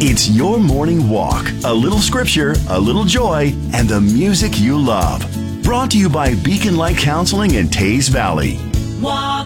It's your morning walk. A little scripture, a little joy, and the music you love. Brought to you by Beacon Light Counseling in Tays Valley.